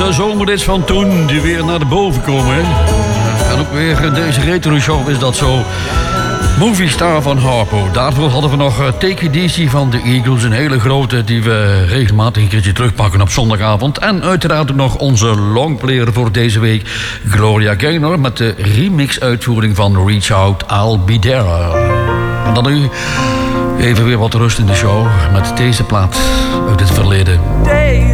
zomerhits van toen die weer naar de boven komen. En ook weer in deze retro show is dat zo. Movie Star van Harpo. Daarvoor hadden we nog Take It Easy van de Eagles. Een hele grote die we regelmatig een keertje terugpakken op zondagavond. En uiteraard nog onze longplayer voor deze week. Gloria Gaynor met de remix-uitvoering van Reach Out, I'll Be There. En dan nu even weer wat rust in de show met deze plaat uit het verleden.